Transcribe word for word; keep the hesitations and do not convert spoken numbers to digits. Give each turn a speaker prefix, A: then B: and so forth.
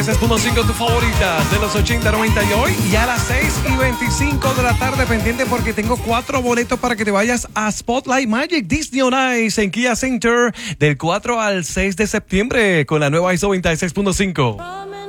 A: seis punto cinco tu favorita de los ochenta, noventa y hoy. Y a las seis y veinticinco de la tarde, pendiente porque tengo cuatro boletos para que te vayas a Spotlight Magic Disney on Ice en Kia Center del cuatro al seis de septiembre con la nueva I S O noventa y seis punto cinco.